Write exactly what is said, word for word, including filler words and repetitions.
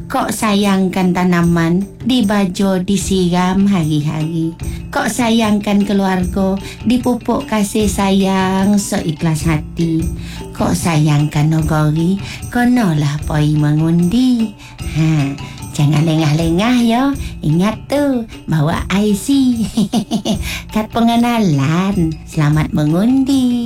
Kok sayangkan tanaman, dibajo disiram hari-hari. Kok sayangkan keluarga, dipupuk kasih sayang seikhlas hati. Kok sayangkan negeri, konolah poi mengundi. Ha, jangan lengah-lengah yo. Ingat tu, bawa I C. Kad pengenalan. Selamat mengundi.